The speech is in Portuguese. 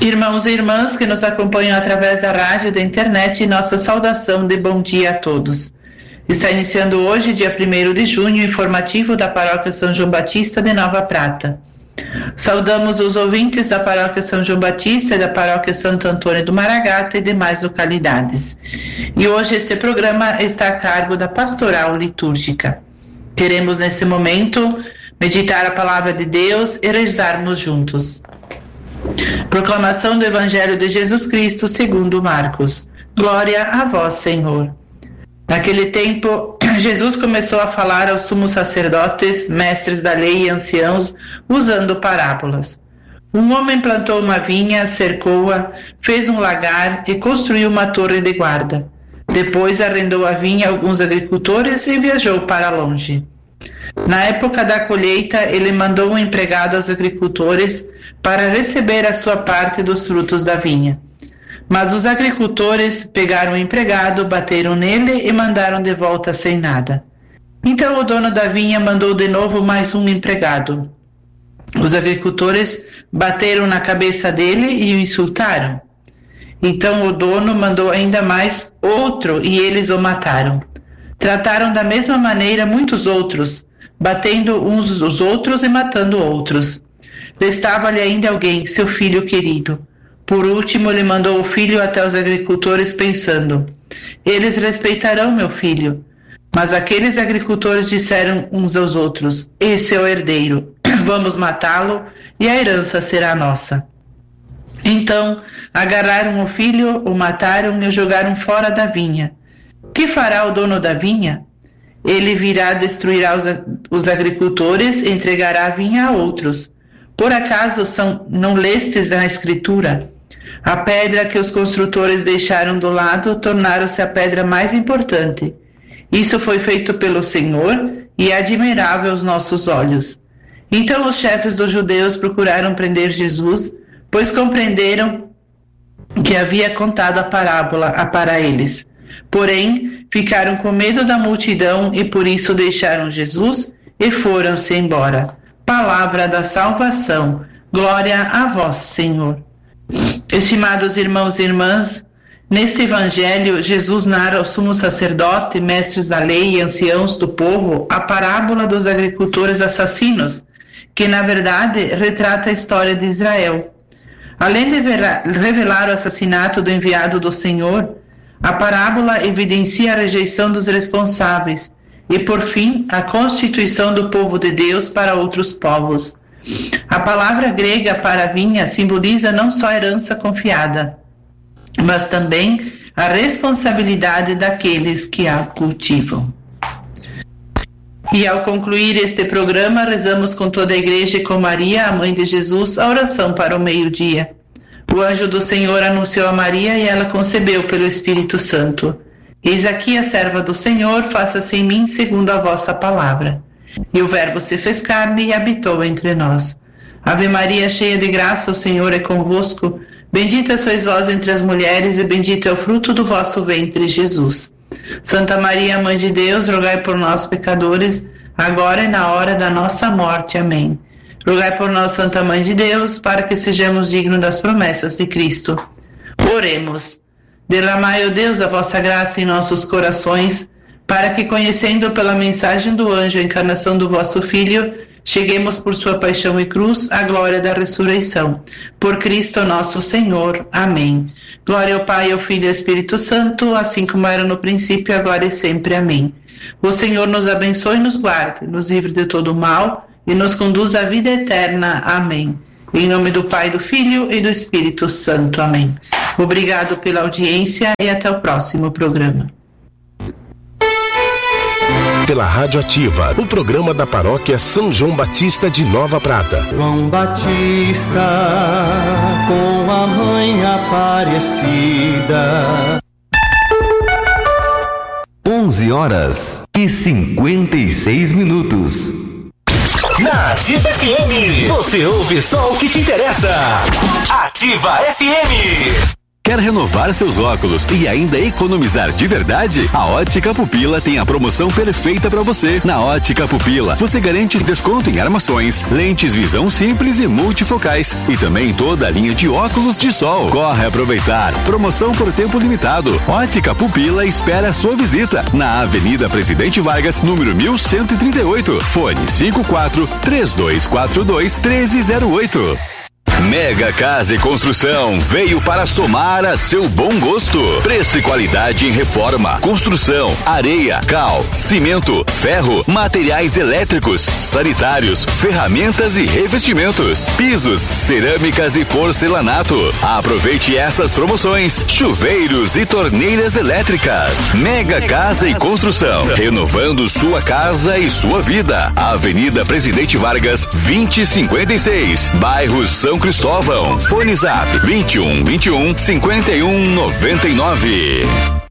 Irmãos e irmãs que nos acompanham através da rádio e da internet, nossa saudação de bom dia a todos. Está iniciando hoje, dia 1º de junho, o informativo da Paróquia São João Batista de Nova Prata. Saudamos os ouvintes da Paróquia São João Batista e da Paróquia Santo Antônio do Maragata e demais localidades. E hoje este programa está a cargo da Pastoral Litúrgica. Queremos nesse momento meditar a palavra de Deus e rezarmos juntos. Proclamação do Evangelho de Jesus Cristo segundo Marcos. Glória a vós, Senhor. Naquele tempo, Jesus começou a falar aos sumos sacerdotes, mestres da lei e anciãos, usando parábolas. Um homem plantou uma vinha, cercou-a, fez um lagar e construiu uma torre de guarda. Depois arrendou a vinha a alguns agricultores e viajou para longe. Na época da colheita, ele mandou um empregado aos agricultores para receber a sua parte dos frutos da vinha. Mas os agricultores pegaram o empregado, bateram nele e mandaram de volta sem nada. Então o dono da vinha mandou de novo mais um empregado. Os agricultores bateram na cabeça dele e o insultaram. Então o dono mandou ainda mais outro e eles o mataram. Trataram da mesma maneira muitos outros, batendo uns os outros e matando outros. Restava-lhe ainda alguém, seu filho querido. Por último, ele mandou o filho até os agricultores, pensando: eles respeitarão meu filho. Mas aqueles agricultores disseram uns aos outros: esse é o herdeiro, vamos matá-lo e a herança será nossa. Então, agarraram o filho, o mataram e o jogaram fora da vinha. Que fará o dono da vinha? Ele virá, destruirá os agricultores e entregará a vinha a outros. Por acaso não lestes na Escritura? A pedra que os construtores deixaram do lado tornaram-se a pedra mais importante. Isso foi feito pelo Senhor e é admirável aos nossos olhos. Então os chefes dos judeus procuraram prender Jesus, pois compreenderam que havia contado a parábola para eles. Porém, ficaram com medo da multidão e por isso deixaram Jesus e foram-se embora. Palavra da salvação. Glória a vós, Senhor. Estimados irmãos e irmãs, neste evangelho, Jesus narra ao sumo sacerdote, mestres da lei e anciãos do povo a parábola dos agricultores assassinos, que na verdade retrata a história de Israel. Além de revelar o assassinato do enviado do Senhor, a parábola evidencia a rejeição dos responsáveis e, por fim, a constituição do povo de Deus para outros povos. A palavra grega para vinha simboliza não só a herança confiada, mas também a responsabilidade daqueles que a cultivam. E ao concluir este programa, rezamos com toda a Igreja e com Maria, a Mãe de Jesus, a oração para o meio-dia. O anjo do Senhor anunciou a Maria e ela concebeu pelo Espírito Santo. Eis aqui a serva do Senhor, faça-se em mim segundo a vossa palavra. E o Verbo se fez carne e habitou entre nós. Ave Maria, cheia de graça, o Senhor é convosco. Bendita sois vós entre as mulheres e bendito é o fruto do vosso ventre, Jesus. Santa Maria, Mãe de Deus, rogai por nós, pecadores, agora e na hora da nossa morte. Amém. Rogai por nós, Santa Mãe de Deus, para que sejamos dignos das promessas de Cristo. Oremos. Derramai, ó Deus, a vossa graça em nossos corações, para que, conhecendo pela mensagem do anjo a encarnação do vosso Filho, cheguemos por sua paixão e cruz à glória da ressurreição. Por Cristo nosso Senhor. Amém. Glória ao Pai, ao Filho e ao Espírito Santo, assim como era no princípio, agora e sempre. Amém. O Senhor nos abençoe e nos guarde, nos livre de todo o mal e nos conduz à vida eterna. Amém. Em nome do Pai, do Filho e do Espírito Santo. Amém. Obrigado pela audiência e até o próximo programa. Pela Rádio Ativa, o programa da Paróquia São João Batista de Nova Prata. João Batista, com a mãe Aparecida. 11h56. Na Ativa FM, você ouve só o que te interessa. Ativa FM. Quer renovar seus óculos e ainda economizar de verdade? A Ótica Pupila tem a promoção perfeita para você. Na Ótica Pupila, você garante desconto em armações, lentes visão simples e multifocais e também toda a linha de óculos de sol. Corre aproveitar. Promoção por tempo limitado. Ótica Pupila espera a sua visita na Avenida Presidente Vargas, número 1138. Fone 54-3242-1308. Mega Casa e Construção veio para somar a seu bom gosto. Preço e qualidade em reforma, construção, areia, cal, cimento, ferro, materiais elétricos, sanitários, ferramentas e revestimentos, pisos, cerâmicas e porcelanato. Aproveite essas promoções: chuveiros e torneiras elétricas. Mega Casa e Construção, renovando sua casa e sua vida. Avenida Presidente Vargas, 2056, bairro São Cristóvão. Fone Zap 21 21 51 99.